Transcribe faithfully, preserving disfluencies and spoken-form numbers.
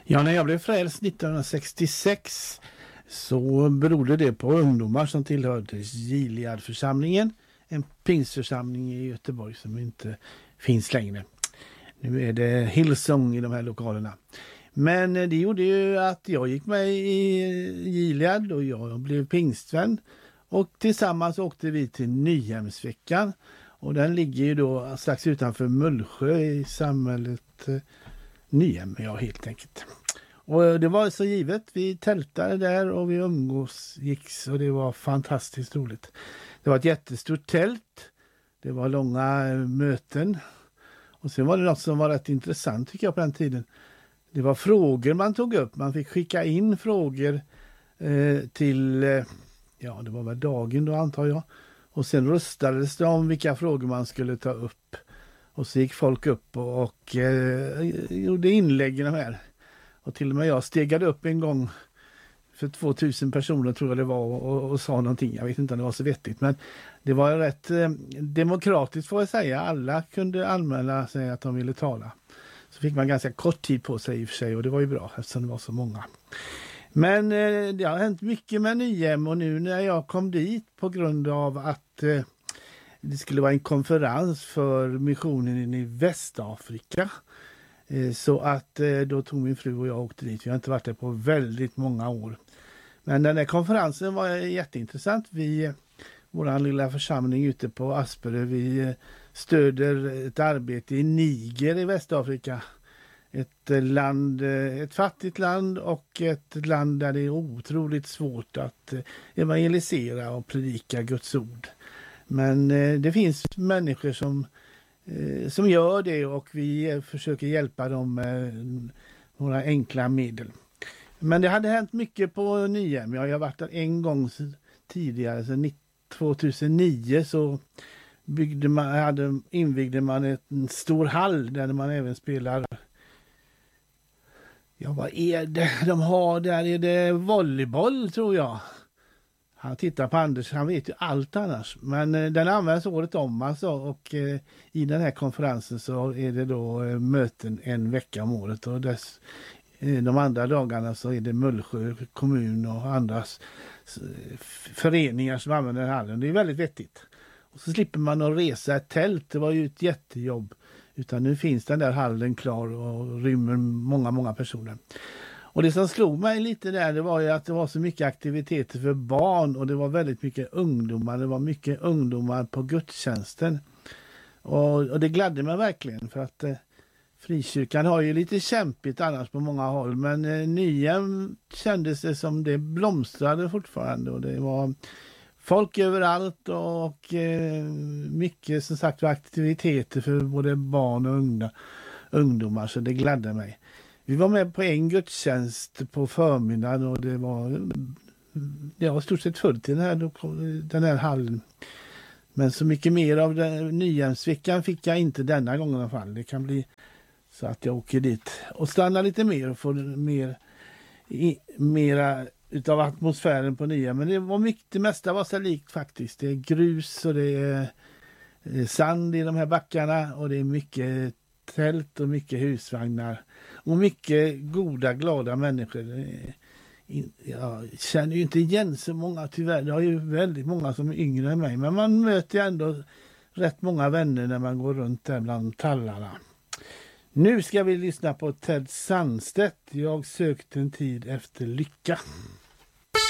Ja, när jag blev frälst nittonhundrasextiosex så berodde det på ungdomar som tillhörde Gileadförsamlingen, en pingstförsamling i Göteborg som inte finns längre. Nu är det Hillsong i de här lokalerna. Men det gjorde ju att jag gick med i Gilead och jag blev pingstvän. Och tillsammans åkte vi till Nyhemsveckan. Och den ligger ju då strax utanför Mullsjö i samhället Nyhem, ja helt enkelt. Och det var så givet, vi tältade där och vi umgås gicks och det var fantastiskt roligt. Det var ett jättestort tält, det var långa möten och sen var det något som var rätt intressant tycker jag på den tiden. Det var frågor man tog upp, man fick skicka in frågor eh, till, eh, ja det var väl dagen då antar jag. Och sen röstades det om vilka frågor man skulle ta upp. Och så gick folk upp och, och eh, gjorde inlägg i de här. Och till och med jag stegade upp en gång för tvåtusen personer tror jag det var och, och sa någonting. Jag vet inte om det var så vettigt men det var rätt eh, demokratiskt får jag säga. Alla kunde anmäla sig att de ville tala. Så fick man ganska kort tid på sig i och för sig och det var ju bra eftersom det var så många. Men eh, det har hänt mycket med Nyhem och nu när jag kom dit på grund av att eh, det skulle vara en konferens för missionen i Västafrika. Eh, så att eh, då tog min fru och jag åkte dit. Vi har inte varit där på väldigt många år. Men den här konferensen var jätteintressant. Vi, vår lilla församling ute på Asperö, vi eh, stöder ett arbete i Niger i Västafrika. Ett land, ett fattigt land och ett land där det är otroligt svårt att evangelisera och predika Guds ord. Men det finns människor som, som gör det och vi försöker hjälpa dem med några enkla medel. Men det hade hänt mycket på Nyhem. Jag har varit där en gång tidigare, så tvåtusenio så byggde man, hade, invigde man en stor hall där man även spelar. Ja, vad är det de har där? Är det volleyboll tror jag? Han tittar på Anders, han vet ju allt annars. Men eh, den används året om alltså och eh, i den här konferensen så är det då eh, möten en vecka om året och dess, eh, de andra dagarna så är det Mullsjö kommun och andra eh, föreningar som använder den hallen. Det är väldigt vettigt. Och så slipper man att resa ett tält, det var ju ett jättejobb. Utan nu finns den där hallen klar och rymmer många, många personer. Och det som slog mig lite där det var ju att det var så mycket aktiviteter för barn och det var väldigt mycket ungdomar. Det var mycket ungdomar på gudstjänsten. Och, och det gladde mig verkligen för att eh, frikyrkan har ju lite kämpigt annars på många håll. Men eh, Nyhem kändes det som det blomstrade fortfarande och det var folk överallt och eh, mycket som sagt aktiviteter för både barn och unga, ungdomar så det gladde mig. Vi var med på en gudstjänst på förmiddagen och det var, det var stort sett fullt i den här, den här hallen. Men så mycket mer av den Nyhemsveckan fick jag inte denna gången i alla fall. Det kan bli så att jag åker dit och stannar lite mer och får mer, i, mera utav atmosfären på Nyhem. Men det var mycket, det mesta var så likt faktiskt. Det är grus och det är sand i de här backarna och det är mycket tält och mycket husvagnar och mycket goda, glada människor. Jag känner ju inte igen så många tyvärr. Det är ju väldigt många som är yngre än mig. Men man möter ju ändå rätt många vänner när man går runt där bland tallarna. Nu ska vi lyssna på Ted Sandstedt. Jag sökte en tid efter lycka.